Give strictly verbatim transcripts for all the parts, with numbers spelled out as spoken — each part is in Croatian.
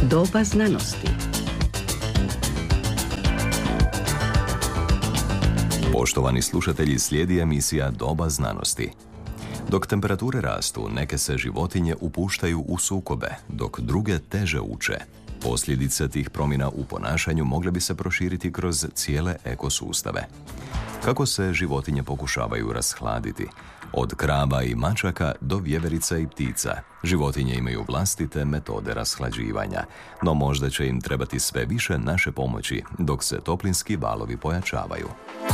Doba znanosti. Poštovani slušatelji, slijedi emisija Doba znanosti. Dok temperature rastu, neke se životinje upuštaju u sukobe, dok druge teže uče. Posljedice tih promjena u ponašanju mogle bi se proširiti kroz cijele ekosustave. Kako se životinje pokušavaju rashladiti? Od krava i mačaka do vjeverica i ptica, životinje imaju vlastite metode rashlađivanja, no možda će im trebati sve više naše pomoći dok se toplinski valovi pojačavaju.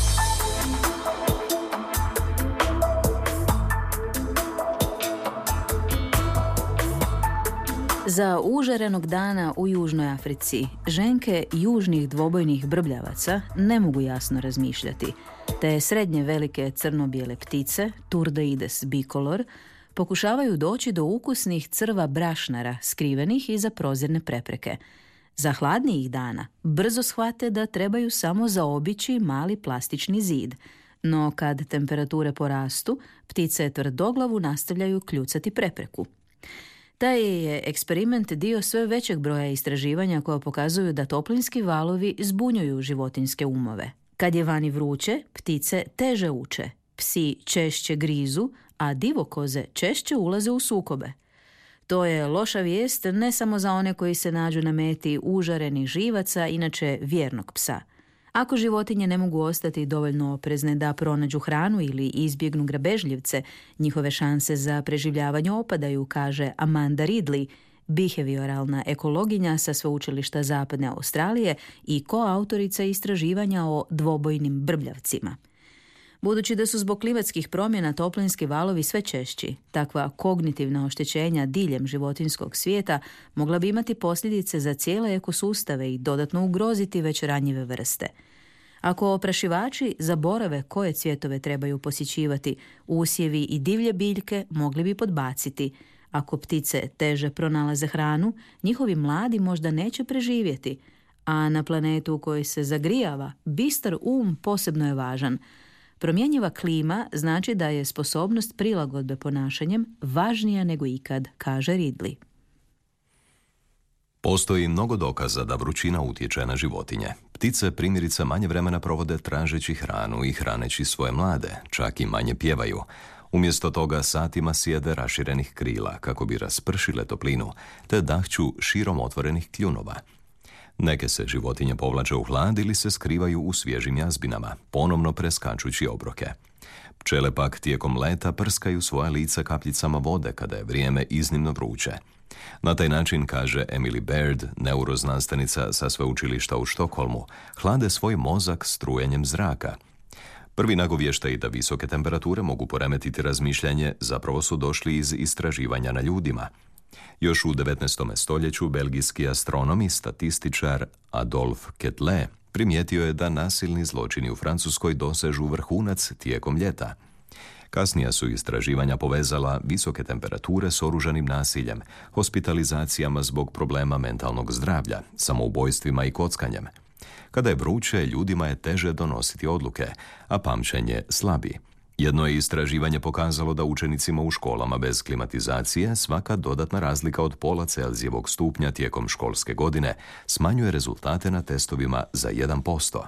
Za užarenog dana u Južnoj Africi ženke južnih dvobojnih brbljavaca ne mogu jasno razmišljati, te srednje velike crno-bijele ptice, Turdoides bicolor, pokušavaju doći do ukusnih crva brašnara skrivenih iza prozirne prepreke. Za hladnijih dana brzo shvate da trebaju samo zaobići mali plastični zid, no kad temperature porastu, ptice tvrdoglavu nastavljaju kljucati prepreku. Taj je eksperiment dio sve većeg broja istraživanja koja pokazuju da toplinski valovi zbunjuju životinjske umove. Kad je vani vruće, ptice teže uče, psi češće grizu, a divokoze češće ulaze u sukobe. To je loša vijest ne samo za one koji se nađu na meti užarenih živaca, inače vjernog psa. Ako životinje ne mogu ostati dovoljno oprezne da pronađu hranu ili izbjegnu grabežljivce, njihove šanse za preživljavanje opadaju, kaže Amanda Ridley, bihevioralna ekologinja sa sveučilišta Zapadne Australije i koautorica istraživanja o dvobojnim brbljavcima. Budući da su zbog klimatskih promjena toplinski valovi sve češći, takva kognitivna oštećenja diljem životinjskog svijeta mogla bi imati posljedice za cijele ekosustave i dodatno ugroziti već ranjive vrste. Ako oprašivači zaborave koje cvjetove trebaju posjećivati, usjevi i divlje biljke mogli bi podbaciti. Ako ptice teže pronalaze hranu, njihovi mladi možda neće preživjeti, a na planetu u kojoj se zagrijava, bistar um posebno je važan. Promjenjiva klima znači da je sposobnost prilagodbe ponašanjem važnija nego ikad, kaže Ridley. Postoji mnogo dokaza da vrućina utječe na životinje. Ptice primjerice manje vremena provode tražeći hranu i hraneći svoje mlade, čak i manje pjevaju. Umjesto toga satima sjede raširenih krila kako bi raspršile toplinu, te dahću širom otvorenih kljunova. Neke se životinje povlače u hlad ili se skrivaju u svježim jazbinama, ponovno preskačući obroke. Pčele pak tijekom leta prskaju svoja lica kapljicama vode kada je vrijeme iznimno vruće. Na taj način, kaže Emily Baird, neuroznanstvenica sa sveučilišta u Štokholmu, hlade svoj mozak strujenjem zraka. Prvi nagovještaji da visoke temperature mogu poremetiti razmišljanje zapravo su došli iz istraživanja na ljudima. Još u devetnaestom stoljeću belgijski astronom i statističar Adolphe Quetelet primijetio je da nasilni zločini u Francuskoj dosežu vrhunac tijekom ljeta. Kasnija su istraživanja povezala visoke temperature s oružanim nasiljem, hospitalizacijama zbog problema mentalnog zdravlja, samoubojstvima i kockanjem. Kada je vruće, ljudima je teže donositi odluke, a pamćenje slabi. Jedno je istraživanje pokazalo da učenicima u školama bez klimatizacije svaka dodatna razlika od pola Celzijevog stupnja tijekom školske godine smanjuje rezultate na testovima za jedan posto.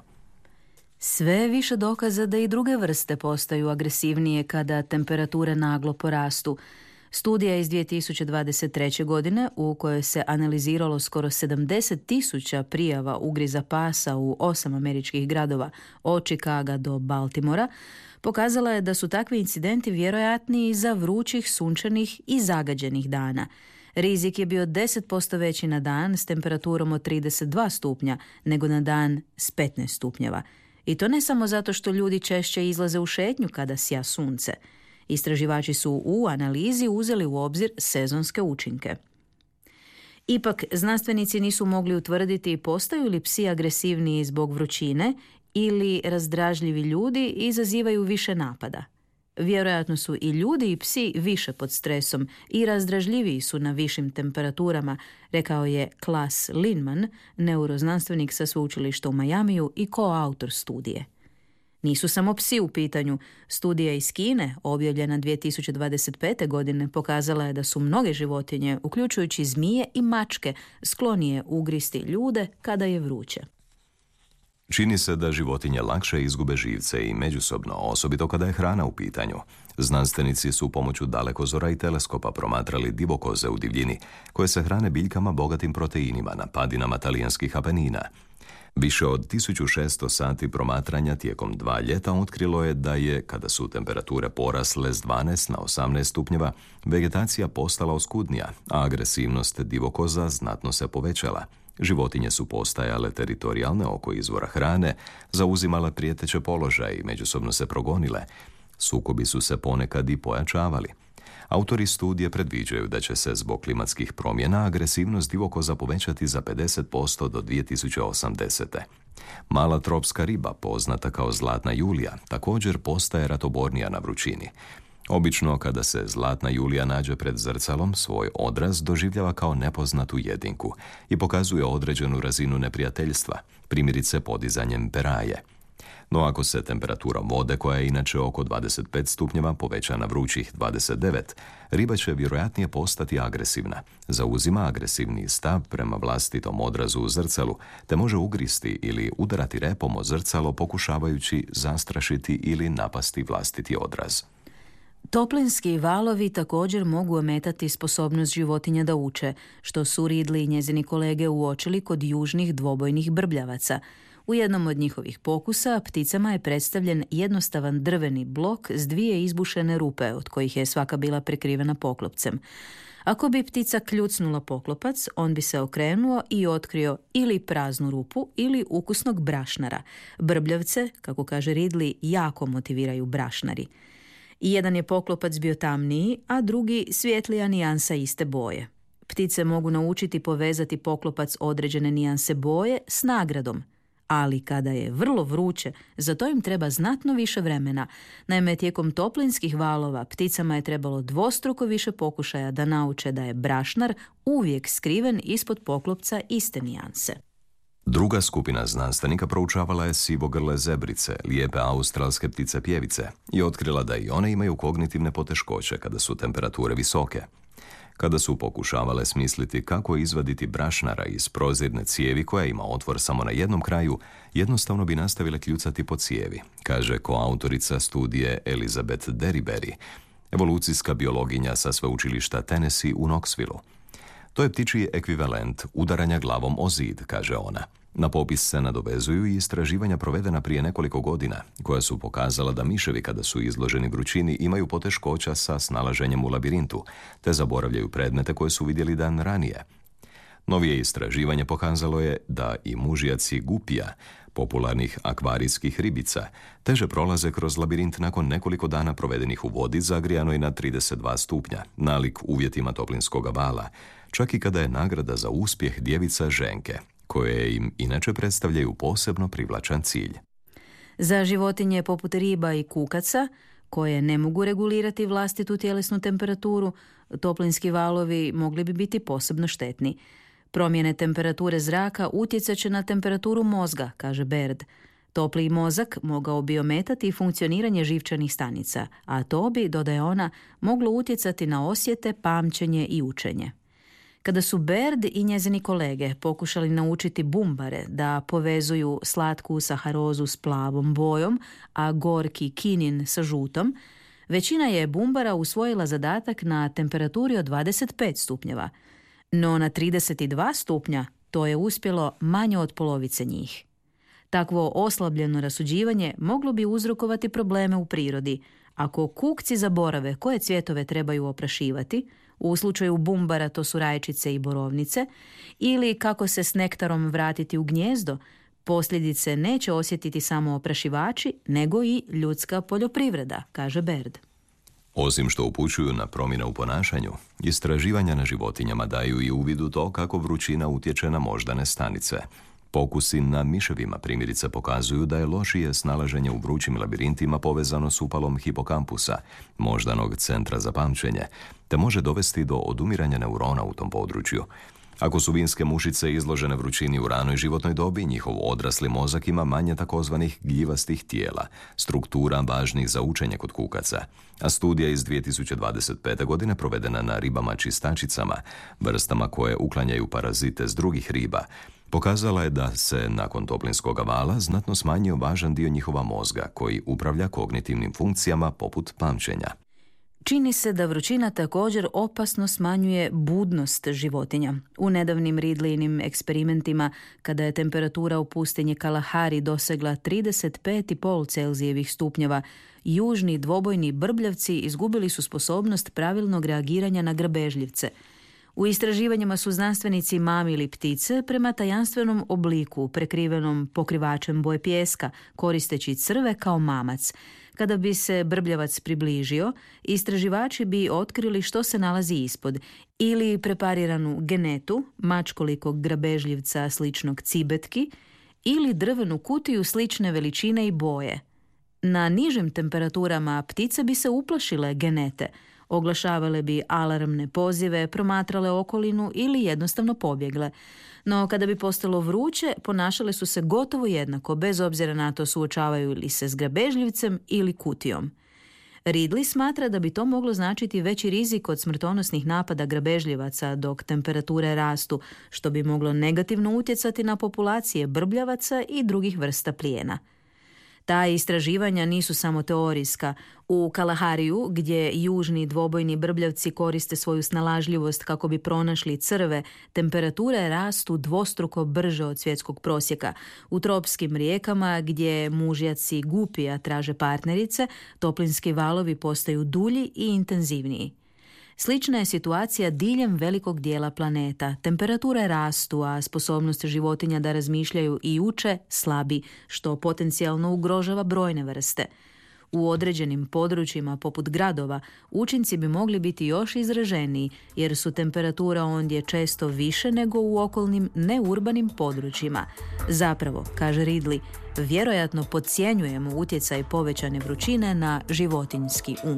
Sve više dokaza da i druge vrste postaju agresivnije kada temperature naglo porastu. Studija iz dvije tisuće dvadeset treće. godine u kojoj se analiziralo skoro sedamdeset tisuća prijava ugriza pasa u osam američkih gradova od Chicaga do Baltimora pokazala je da su takvi incidenti vjerojatniji za vrućih, sunčanih i zagađenih dana. Rizik je bio deset posto veći na dan s temperaturom od trideset dva stupnja nego na dan s petnaest stupnjeva. I to ne samo zato što ljudi češće izlaze u šetnju kada sja sunce. Istraživači su u analizi uzeli u obzir sezonske učinke. Ipak, znanstvenici nisu mogli utvrditi postaju li psi agresivniji zbog vrućine ili razdražljivi ljudi izazivaju više napada. Vjerojatno su i ljudi i psi više pod stresom i razdražljiviji su na višim temperaturama, rekao je Klaas Linman, neuroznanstvenik sa sveučilišta u Majamiju i koautor studije. Nisu samo psi u pitanju. Studija iz Kine, objavljena dvije tisuće dvadeset pete. godine, pokazala je da su mnoge životinje, uključujući zmije i mačke, sklonije ugristi ljude kada je vruće. Čini se da životinje lakše izgube živce i međusobno, osobito kada je hrana u pitanju. Znanstvenici su pomoću dalekozora i teleskopa promatrali divokoze u divljini, koje se hrane biljkama bogatim proteinima na padinama talijanskih Apenina. Više od tisuću šesto sati promatranja tijekom dva ljeta otkrilo je da je, kada su temperature porasle s dvanaest na osamnaest stupnjeva, vegetacija postala oskudnija, a agresivnost divokoza znatno se povećala. Životinje su postajale teritorijalne oko izvora hrane, zauzimale prijeteće položaje i međusobno se progonile. Sukobi su se ponekad i pojačavali. Autori studije predviđaju da će se zbog klimatskih promjena agresivnost divokoza povećati za pedeset posto do dvije tisuće osamdesete. Mala tropska riba, poznata kao zlatna julija, također postaje ratobornija na vrućini. Obično, kada se zlatna julija nađe pred zrcalom, svoj odraz doživljava kao nepoznatu jedinku i pokazuje određenu razinu neprijateljstva, primjerice podizanjem peraje. No ako se temperatura vode, koja je inače oko dvadeset pet stupnjeva, poveća na vrućih dvadeset devet, riba će vjerojatnije postati agresivna, zauzima agresivni stav prema vlastitom odrazu u zrcalu, te može ugristi ili udarati repom o zrcalo pokušavajući zastrašiti ili napasti vlastiti odraz. Toplinski valovi također mogu ometati sposobnost životinja da uče, što su Ridley i njezini kolege uočili kod južnih dvobojnih brbljavaca. U jednom od njihovih pokusa pticama je predstavljen jednostavan drveni blok s dvije izbušene rupe, od kojih je svaka bila prekrivena poklopcem. Ako bi ptica kljucnula poklopac, on bi se okrenuo i otkrio ili praznu rupu ili ukusnog brašnara. Brbljavce, kako kaže Ridley, jako motiviraju brašnari. I jedan je poklopac bio tamniji, a drugi svjetlija nijansa iste boje. Ptice mogu naučiti povezati poklopac određene nijanse boje s nagradom, ali kada je vrlo vruće, za to im treba znatno više vremena. Naime, tijekom toplinskih valova pticama je trebalo dvostruko više pokušaja da nauče da je brašnar uvijek skriven ispod poklopca iste nijanse. Druga skupina znanstvenika proučavala je sivogrle zebrice, lijepe australske ptice pjevice, i otkrila da i one imaju kognitivne poteškoće kada su temperature visoke. Kada su pokušavale smisliti kako izvaditi brašnara iz prozirne cijevi koja ima otvor samo na jednom kraju, jednostavno bi nastavile kljucati po cijevi, kaže koautorica studije Elizabeth Derryberry, evolucijska biologinja sa sveučilišta Tennessee u Knoxvilleu. To je ptičiji ekvivalent udaranja glavom o zid, kaže ona. Na popis se nadovezuju i istraživanja provedena prije nekoliko godina, koja su pokazala da miševi kada su izloženi vrućini imaju poteškoća sa snalaženjem u labirintu, te zaboravljaju predmete koje su vidjeli dan ranije. Novije istraživanje pokazalo je da i mužjaci gupija, popularnih akvarijskih ribica, teže prolaze kroz labirint nakon nekoliko dana provedenih u vodi zagrijanoj na trideset dva stupnja, nalik uvjetima toplinskoga vala, čak i kada je nagrada za uspjeh djevica ženke, koje im inače predstavljaju posebno privlačan cilj. Za životinje poput riba i kukaca, koje ne mogu regulirati vlastitu tjelesnu temperaturu, toplinski valovi mogli bi biti posebno štetni. Promjene temperature zraka utjecat će na temperaturu mozga, kaže Baird. Topliji mozak mogao bi ometati funkcioniranje živčanih stanica, a to bi, dodaje ona, moglo utjecati na osjete, pamćenje i učenje. Kada su Baird i njezini kolege pokušali naučiti bumbare da povezuju slatku saharozu s plavom bojom, a gorki kinin sa žutom, većina je bumbara usvojila zadatak na temperaturi od dvadeset pet stupnjeva. No na trideset dva stupnja to je uspjelo manje od polovice njih. Takvo oslabljeno rasuđivanje moglo bi uzrokovati probleme u prirodi. Ako kukci zaborave koje cvjetove trebaju oprašivati, u slučaju bumbara to su rajčice i borovnice, ili kako se s nektarom vratiti u gnijezdo, posljedice neće osjetiti samo oprašivači, nego i ljudska poljoprivreda, kaže Baird. Osim što upućuju na promjene u ponašanju, istraživanja na životinjama daju i uvid u to kako vrućina utječe na moždane stanice. Pokusi na miševima primjerice pokazuju da je lošije snalaženje u vrućim labirintima povezano s upalom hipokampusa, moždanog centra za pamćenje, te može dovesti do odumiranja neurona u tom području. Ako su vinske mušice izložene vrućini u ranoj životnoj dobi, njihov odrasli mozak ima manje takozvanih gljivastih tijela, struktura važnih za učenje kod kukaca. A studija iz dvije tisuće dvadeset pete. godine provedena na ribama čistačicama, vrstama koje uklanjaju parazite s drugih riba, pokazala je da se nakon toplinskog vala znatno smanjio važan dio njihova mozga koji upravlja kognitivnim funkcijama poput pamćenja. Čini se da vrućina također opasno smanjuje budnost životinja. U nedavnim Ridleyinim eksperimentima, kada je temperatura u pustinji Kalahari dosegla trideset pet zarez pet Celzijevih stupnjeva, južni dvobojni brbljavci izgubili su sposobnost pravilnog reagiranja na grabežljivce. U istraživanjima su znanstvenici mamili ptice prema tajanstvenom obliku prekrivenom pokrivačem boje pijeska, koristeći crve kao mamac. Kada bi se brbljavac približio, istraživači bi otkrili što se nalazi ispod, ili prepariranu genetu, mačkolikog grabežljivca sličnog cibetki, ili drvenu kutiju slične veličine i boje. Na nižim temperaturama ptice bi se uplašile genete, oglašavale bi alarmne pozive, promatrale okolinu ili jednostavno pobjegle. No kada bi postalo vruće, ponašale su se gotovo jednako, bez obzira na to suočavaju li se s grabežljivcem ili kutijom. Ridley smatra da bi to moglo značiti veći rizik od smrtonosnih napada grabežljivaca dok temperature rastu, što bi moglo negativno utjecati na populacije brbljavaca i drugih vrsta plijena. Ta istraživanja nisu samo teorijska. U Kalahariju, gdje južni dvobojni brbljavci koriste svoju snalažljivost kako bi pronašli crve, temperature rastu dvostruko brže od svjetskog prosjeka. U tropskim rijekama, gdje mužjaci gupija traže partnerice, toplinski valovi postaju dulji i intenzivniji. Slična je situacija diljem velikog dijela planeta. Temperature rastu, a sposobnost životinja da razmišljaju i uče slabi, što potencijalno ugrožava brojne vrste. U određenim područjima, poput gradova, učinci bi mogli biti još izraženiji, jer su temperatura ondje često više nego u okolnim neurbanim područjima. Zapravo, kaže Ridley, vjerojatno podcjenjujemo utjecaj povećane vrućine na životinjski um.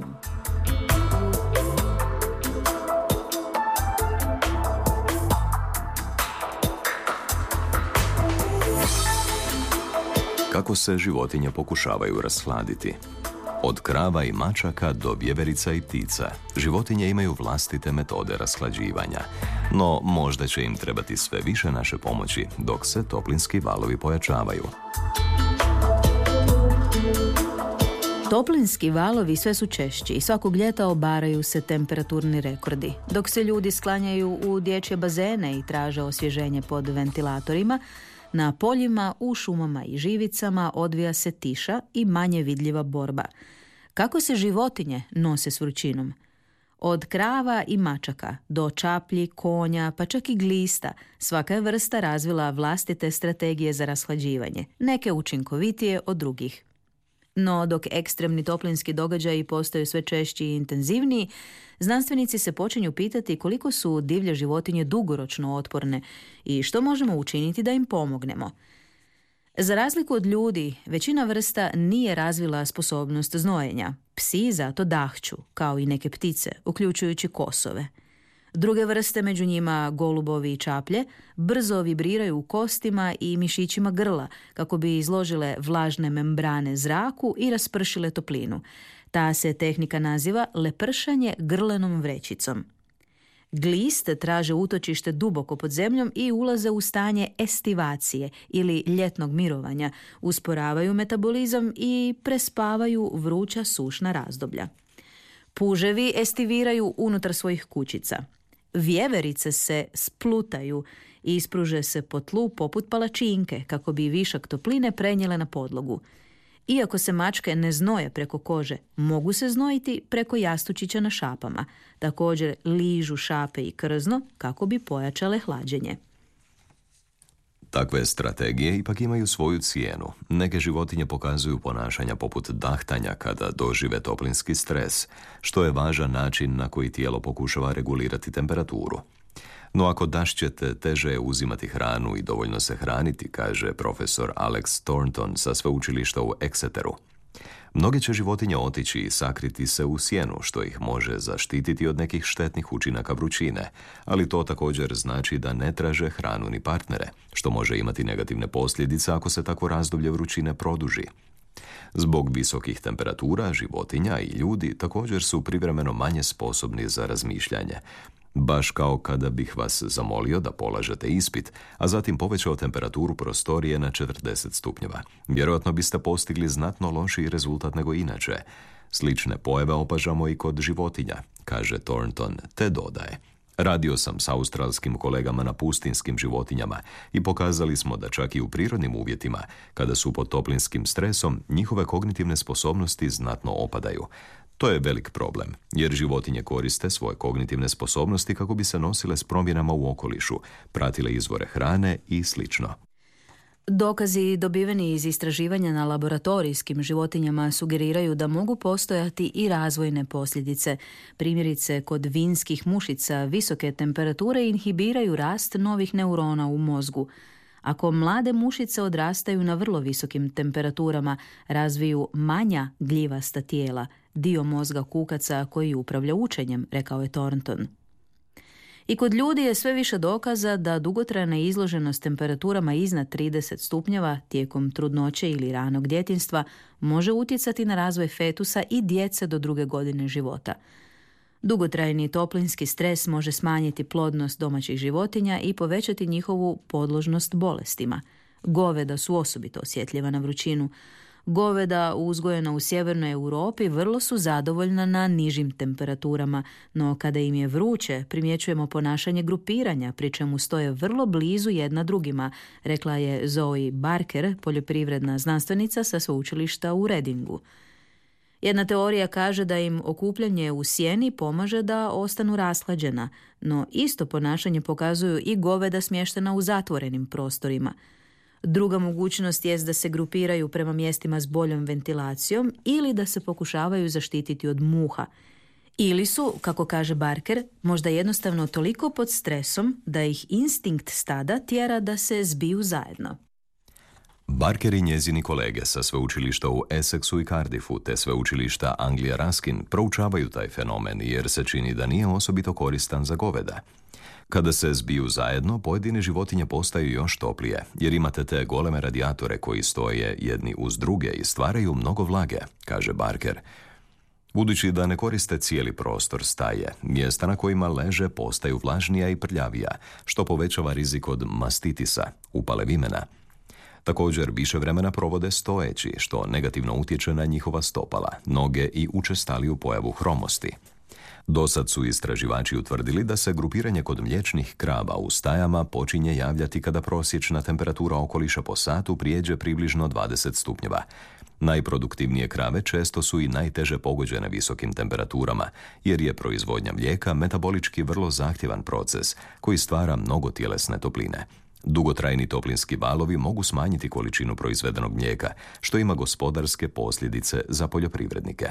Kako se životinje pokušavaju rashladiti? Od krava i mačaka do vjeverica i ptica, životinje imaju vlastite metode rashlađivanja, no možda će im trebati sve više naše pomoći dok se toplinski valovi pojačavaju. Toplinski valovi sve su češći i svakog ljeta obaraju se temperaturni rekordi. Dok se ljudi sklanjaju u dječje bazene i traže osvježenje pod ventilatorima, na poljima, u šumama i živicama odvija se tiša i manje vidljiva borba. Kako se životinje nose s vrućinom? Od krava i mačaka do čaplji, konja, pa čak i glista, svaka je vrsta razvila vlastite strategije za rashlađivanje, neke učinkovitije od drugih. No, dok ekstremni toplinski događaji postaju sve češći i intenzivniji, znanstvenici se počinju pitati koliko su divlje životinje dugoročno otporne i što možemo učiniti da im pomognemo. Za razliku od ljudi, većina vrsta nije razvila sposobnost znojenja. Psi zato dahću, kao i neke ptice, uključujući kosove. Druge vrste, među njima golubovi i čaplje, brzo vibriraju u kostima i mišićima grla kako bi izložile vlažne membrane zraku i raspršile toplinu. Ta se tehnika naziva lepršanje grlenom vrećicom. Glist traže utočište duboko pod zemljom i ulaze u stanje estivacije ili ljetnog mirovanja, usporavaju metabolizam i prespavaju vruća sušna razdoblja. Puževi estiviraju unutar svojih kućica. Vjeverice se splutaju i ispruže se po tlu poput palačinke kako bi višak topline prenijele na podlogu. Iako se mačke ne znoje preko kože, mogu se znojiti preko jastučića na šapama. Također ližu šape i krzno kako bi pojačale hlađenje. Takve strategije ipak imaju svoju cijenu. Neke životinje pokazuju ponašanja poput dahtanja kada dožive toplinski stres, što je važan način na koji tijelo pokušava regulirati temperaturu. No ako dašćete, teže je uzimati hranu i dovoljno se hraniti, kaže profesor Alex Thornton sa sveučilišta u Exeteru. Mnoge će životinje otići i sakriti se u sjenu, što ih može zaštititi od nekih štetnih učinaka vrućine, ali to također znači da ne traže hranu ni partnere, što može imati negativne posljedice ako se takvo razdoblje vrućine produži. Zbog visokih temperatura, životinja i ljudi također su privremeno manje sposobni za razmišljanje. Baš kao kada bih vas zamolio da polažete ispit, a zatim povećao temperaturu prostorije na četrdeset stupnjeva. Vjerojatno biste postigli znatno lošiji rezultat nego inače. Slične pojave opažamo i kod životinja, kaže Thornton, te dodaje. Radio sam s australskim kolegama na pustinskim životinjama i pokazali smo da čak i u prirodnim uvjetima, kada su pod toplinskim stresom, njihove kognitivne sposobnosti znatno opadaju. To je velik problem, jer životinje koriste svoje kognitivne sposobnosti kako bi se nosile s promjenama u okolišu, pratile izvore hrane i slično. Dokazi dobiveni iz istraživanja na laboratorijskim životinjama sugeriraju da mogu postojati i razvojne posljedice. Primjerice, kod vinskih mušica visoke temperature inhibiraju rast novih neurona u mozgu. Ako mlade mušice odrastaju na vrlo visokim temperaturama, razviju manja gljivasta tijela, dio mozga kukaca koji upravlja učenjem, rekao je Thornton. I kod ljudi je sve više dokaza da dugotrajna izloženost temperaturama iznad trideset stupnjeva tijekom trudnoće ili ranog djetinjstva može utjecati na razvoj fetusa i djece do druge godine života. Dugotrajni toplinski stres može smanjiti plodnost domaćih životinja i povećati njihovu podložnost bolestima. Goveda su osobito osjetljiva na vrućinu. Goveda uzgojena u sjevernoj Europi vrlo su zadovoljna na nižim temperaturama, no kada im je vruće primjećujemo ponašanje grupiranja, pri čemu stoje vrlo blizu jedna drugima, rekla je Zoe Barker, poljoprivredna znanstvenica sa sveučilišta u Readingu. Jedna teorija kaže da im okupljanje u sjeni pomaže da ostanu rashlađena, no isto ponašanje pokazuju i goveda smještena u zatvorenim prostorima. Druga mogućnost jest da se grupiraju prema mjestima s boljom ventilacijom ili da se pokušavaju zaštititi od muha. Ili su, kako kaže Barker, možda jednostavno toliko pod stresom da ih instinkt stada tjera da se zbiju zajedno. Barker i njezini kolege sa sveučilišta u Essexu i Cardiffu te sveučilišta Anglia Ruskin proučavaju taj fenomen jer se čini da nije osobito koristan za goveda. Kada se zbiju zajedno, pojedine životinje postaju još toplije, jer imate te goleme radijatore koji stoje jedni uz druge i stvaraju mnogo vlage, kaže Barker. Budući da ne koriste cijeli prostor staje, mjesta na kojima leže postaju vlažnija i prljavija, što povećava rizik od mastitisa, upale vimena. Također više vremena provode stojeći, što negativno utječe na njihova stopala, noge i učestaliju pojavu hromosti. Dosad su istraživači utvrdili da se grupiranje kod mliječnih krava u stajama počinje javljati kada prosječna temperatura okoliša po satu prijeđe približno dvadeset stupnjeva. Najproduktivnije krave često su i najteže pogođene visokim temperaturama, jer je proizvodnja mlijeka metabolički vrlo zahtjevan proces koji stvara mnogo tjelesne topline. Dugotrajni toplinski valovi mogu smanjiti količinu proizvedenog mlijeka, što ima gospodarske posljedice za poljoprivrednike.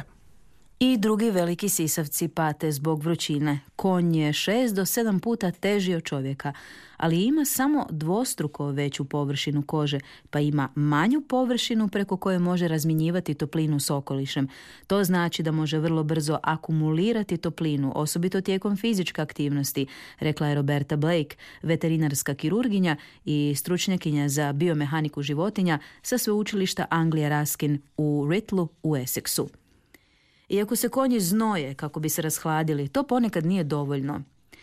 I drugi veliki sisavci pate zbog vrućine. Konj je šest do sedam puta teži od čovjeka, ali ima samo dvostruko veću površinu kože, pa ima manju površinu preko koje može razmjenjivati toplinu s okolišem. To znači da može vrlo brzo akumulirati toplinu, osobito tijekom fizičke aktivnosti, rekla je Roberta Blake, veterinarska kirurginja i stručnjakinja za biomehaniku životinja sa sveučilišta Anglia Ruskin u Ritlu u Essexu. Iako se konji znoje kako bi se rashladili, to ponekad nije dovoljno.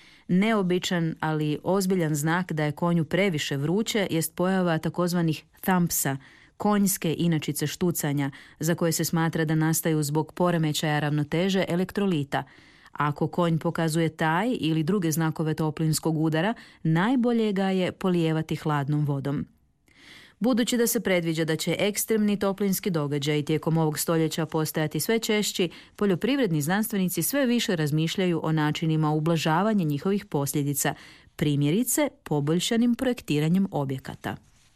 Neobičan, ali ozbiljan znak da je konju previše vruće jest pojava takozvanih thumpsa, konjske inačice štucanja, za koje se smatra da nastaju zbog poremećaja ravnoteže elektrolita. Ako konj pokazuje taj ili druge znakove toplinskog udara, najbolje ga je polijevati hladnom vodom. Budući da se predviđa da će ekstremni toplinski događaj tijekom ovog stoljeća postajati sve češći, poljoprivredni znanstvenici sve više razmišljaju o načinima ublažavanja njihovih posljedica, primjerice poboljšanim projektiranjem objekata.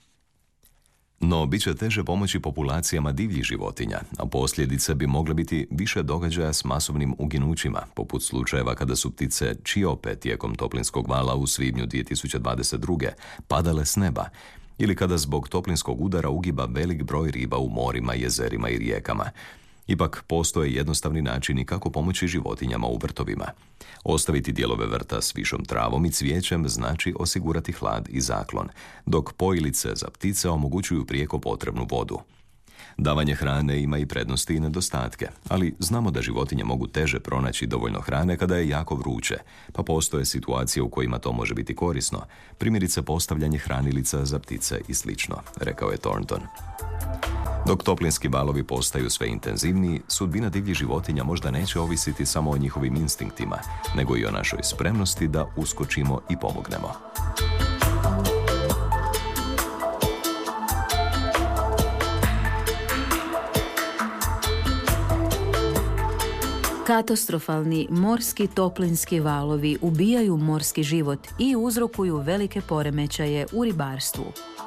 No, bit će teže pomoći populacijama divljih životinja, a posljedice bi mogle biti više događaja s masovnim uginućima, poput slučajeva kada su ptice čiope tijekom toplinskog vala u svibnju dvije tisuće dvadeset druge padale s neba, ili kada zbog toplinskog udara ugiba velik broj riba u morima, jezerima i rijekama. Ipak postoje jednostavni načini kako pomoći životinjama u vrtovima. Ostaviti dijelove vrta s višom travom i cvijećem znači osigurati hlad i zaklon, dok pojilice za ptice omogućuju prijeko potrebnu vodu. Davanje hrane ima i prednosti i nedostatke, ali znamo da životinje mogu teže pronaći dovoljno hrane kada je jako vruće, pa postoje situacije u kojima to može biti korisno, primjerice postavljanje hranilica za ptice i slično, rekao je Thornton. Dok toplinski valovi postaju sve intenzivniji, sudbina divljih životinja možda neće ovisiti samo o njihovim instinktima, nego i o našoj spremnosti da uskočimo i pomognemo. Katastrofalni morski toplinski valovi ubijaju morski život i uzrokuju velike poremećaje u ribarstvu.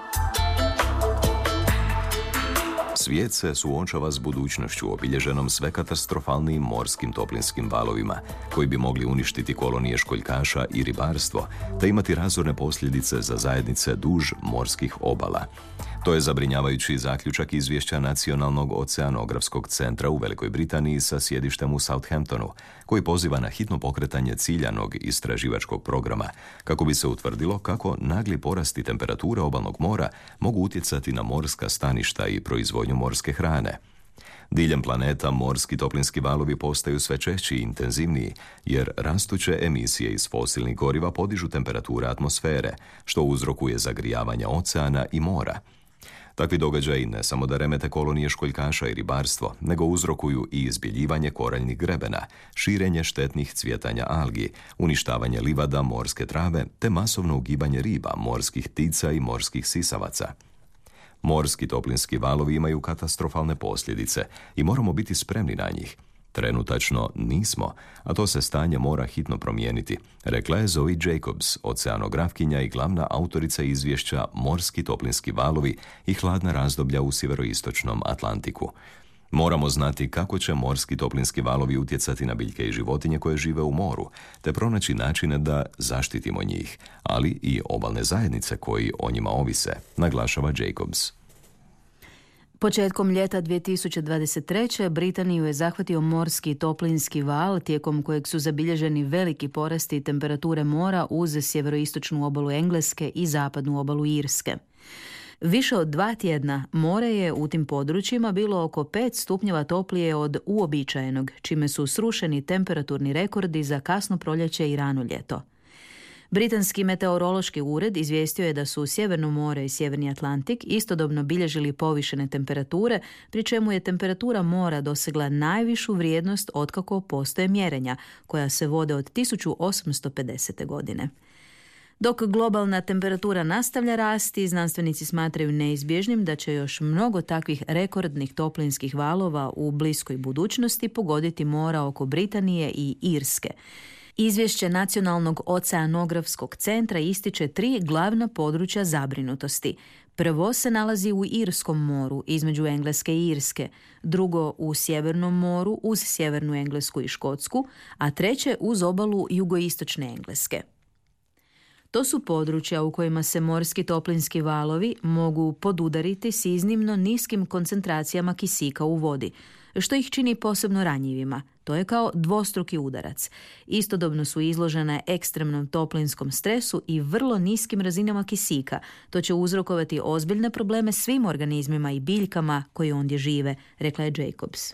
Svijet se suočava s budućnošću obilježenom sve katastrofalnijim morskim toplinskim valovima, koji bi mogli uništiti kolonije školjkaša i ribarstvo, te imati razorne posljedice za zajednice duž morskih obala. To je zabrinjavajući zaključak izvješća Nacionalnog oceanografskog centra u Velikoj Britaniji sa sjedištem u Southamptonu, koji poziva na hitno pokretanje ciljanog istraživačkog programa, kako bi se utvrdilo kako nagli porasti temperature obalnog mora mogu utjecati na morska staništa i proizvodnju morske hrane. Diljem planeta morski toplinski valovi postaju sve češći i intenzivniji, jer rastuće emisije iz fosilnih goriva podižu temperature atmosfere, što uzrokuje zagrijavanje oceana i mora. Takvi događaji ne samo da remete kolonije školjkaša i ribarstvo, nego uzrokuju i izbjeljivanje koraljnih grebena, širenje štetnih cvjetanja algi, uništavanje livada, morske trave, te masovno ugibanje riba, morskih ptica i morskih sisavaca. Morski toplinski valovi imaju katastrofalne posljedice i moramo biti spremni na njih. Trenutačno nismo, a to se stanje mora hitno promijeniti, rekla je Zoe Jacobs, oceanografkinja i glavna autorica izvješća Morski toplinski valovi i hladna razdoblja u sjeveroistočnom Atlantiku. Moramo znati kako će morski toplinski valovi utjecati na biljke i životinje koje žive u moru, te pronaći načine da zaštitimo njih, ali i obalne zajednice koji o njima ovise, naglašava Jacobs. Početkom ljeta dvije tisuće dvadeset treće. Britaniju je zahvatio morski toplinski val, tijekom kojeg su zabilježeni veliki porasti temperature mora uz sjeveroistočnu obalu Engleske i zapadnu obalu Irske. Više od dva tjedna more je u tim područjima bilo oko pet stupnjeva toplije od uobičajenog, čime su srušeni temperaturni rekordi za kasno proljeće i rano ljeto. Britanski meteorološki ured izvijestio je da su Sjeverno more i Sjeverni Atlantik istodobno bilježili povišene temperature, pri čemu je temperatura mora dosegla najvišu vrijednost otkako postoje mjerenja, koja se vode od tisuću osamsto pedesete. godine. Dok globalna temperatura nastavlja rasti, znanstvenici smatraju neizbježnim da će još mnogo takvih rekordnih toplinskih valova u bliskoj budućnosti pogoditi mora oko Britanije i Irske. Izvješće Nacionalnog oceanografskog centra ističe tri glavna područja zabrinutosti. Prvo se nalazi u Irskom moru, između Engleske i Irske, drugo u Sjevernom moru uz Sjevernu Englesku i Škotsku, a treće uz obalu jugoistočne Engleske. To su područja u kojima se morski toplinski valovi mogu podudariti s iznimno niskim koncentracijama kisika u vodi, što ih čini posebno ranjivima. To je kao dvostruki udarac. Istodobno su izložene ekstremnom toplinskom stresu i vrlo niskim razinama kisika. To će uzrokovati ozbiljne probleme svim organizmima i biljkama koji ondje žive, rekla je Jacobs.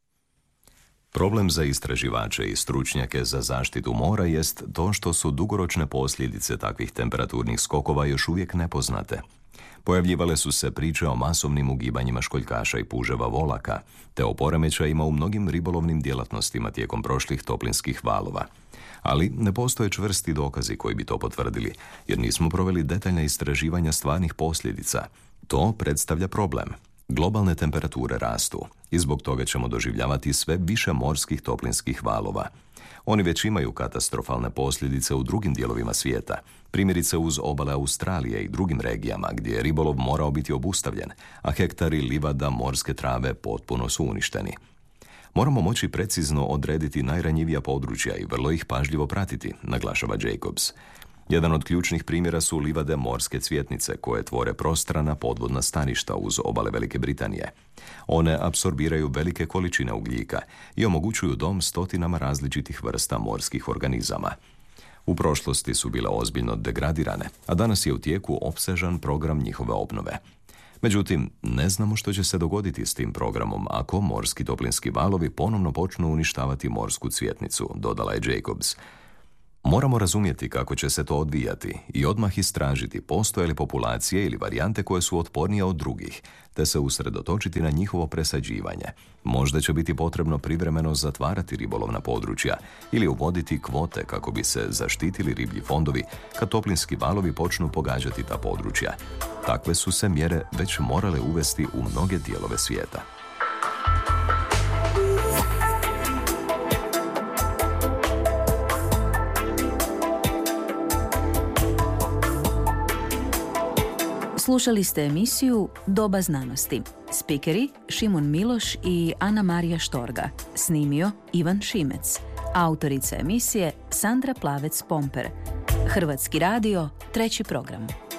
Problem za istraživače i stručnjake za zaštitu mora jest to što su dugoročne posljedice takvih temperaturnih skokova još uvijek nepoznate. Pojavljivale su se priče o masovnim ugibanjima školjkaša i puževa volaka, te o poremećajima u mnogim ribolovnim djelatnostima tijekom prošlih toplinskih valova. Ali ne postoje čvrsti dokazi koji bi to potvrdili, jer nismo proveli detaljna istraživanja stvarnih posljedica. To predstavlja problem. Globalne temperature rastu i zbog toga ćemo doživljavati sve više morskih toplinskih valova. Oni već imaju katastrofalne posljedice u drugim dijelovima svijeta, primjerice uz obale Australije i drugim regijama gdje je ribolov morao biti obustavljen, a hektari livada morske trave potpuno su uništeni. Moramo moći precizno odrediti najranjivija područja i vrlo ih pažljivo pratiti, naglašava Jacobs. Jedan od ključnih primjera su livade morske cvjetnice koje tvore prostrana podvodna staništa uz obale Velike Britanije. One apsorbiraju velike količine ugljika i omogućuju dom stotinama različitih vrsta morskih organizama. U prošlosti su bile ozbiljno degradirane, a danas je u tijeku opsežan program njihove obnove. Međutim, ne znamo što će se dogoditi s tim programom ako morski toplinski valovi ponovno počnu uništavati morsku cvjetnicu, dodala je Jacobs. Moramo razumjeti kako će se to odvijati i odmah istražiti postoje li populacije ili varijante koje su otpornije od drugih, te se usredotočiti na njihovo presađivanje. Možda će biti potrebno privremeno zatvarati ribolovna područja ili uvoditi kvote kako bi se zaštitili riblji fondovi kad toplinski valovi počnu pogađati ta područja. Takve su se mjere već morale uvesti u mnoge dijelove svijeta. Slušali ste emisiju Doba znanosti. Spikeri Šimon Miloš i Ana Marija Štorga. Snimio Ivan Šimec. Autorica emisije Sandra Plavec-Pomper. Hrvatski radio, treći program.